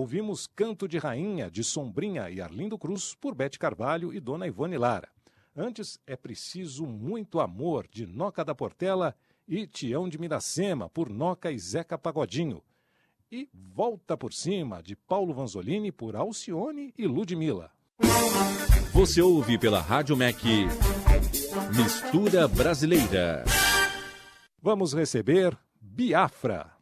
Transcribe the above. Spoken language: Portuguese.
ouvimos Canto de Rainha, de Sombrinha e Arlindo Cruz, por Bete Carvalho e Dona Ivone Lara. Antes, É Preciso Muito Amor, de Noca da Portela e Tião de Miracema, por Noca e Zeca Pagodinho. E Volta por Cima, de Paulo Vanzolini, por Alcione e Ludmilla. Você ouve pela Rádio MEC Mistura Brasileira. Vamos receber Biafra.